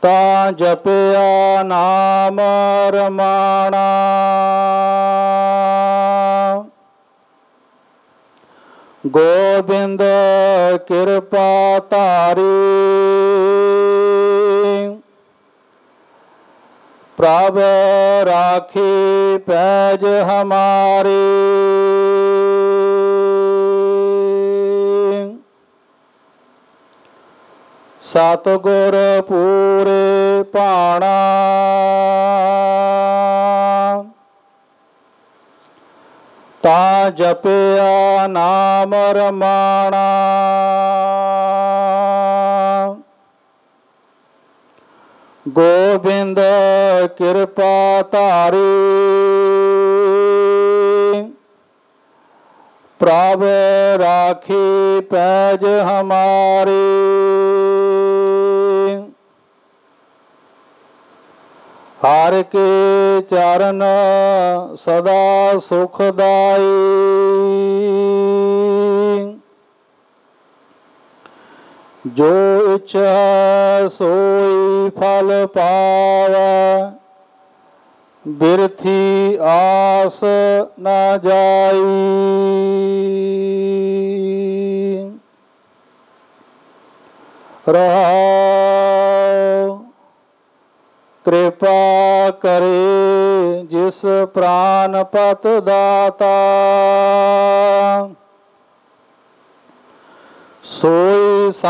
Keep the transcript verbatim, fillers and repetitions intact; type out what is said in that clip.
ਤਾਂ ਜਪਿਆ ਨਾਮ ਰਮਾਣਾ। ਗੋਬਿੰਦ ਕਿਰਪਾ ਧਾਰੀ ਪ੍ਰਭ ਰਾਖੀ ਪੈਜ ਹਮਾਰੀ। ਸਤਿਗੁਰ ਪੂਰੇ ਭਾਣਾ ਤਾਂ ਜਪਿਆ ਨਾਮ ਰਮਾਣਾ। ਗੋਬਿੰਦ ਕਿਰਪਾ ਧਾਰੀ ਪ੍ਰਭ ਰਾਖੀ ਪੈਜ ਹਮਾਰੀ। ਹਰਿ ਕੇ ਚਰਨ ਸਦਾ ਸੁਖਦਾਈ। ਜੋ ਇੱਛਾ ਸੋਈ ਫਲ ਪਾਵੈ। ਬਿਰਥੀ ਆਸ ਨਾ ਜਾਈ। ਰਹਾਉ ਕਿਰਪਾ ਕਰੇ ਜਿਸ ਪ੍ਰਾਨ ਪਤ ਦਾਤਾ। ਸੋਈ